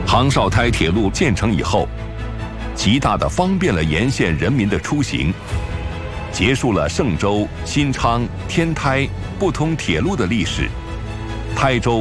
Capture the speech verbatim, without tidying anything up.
杭绍泰铁路建成以后，极大地方便了沿线人民的出行，结束了嵊州、新昌、天台不通铁路的历史。台州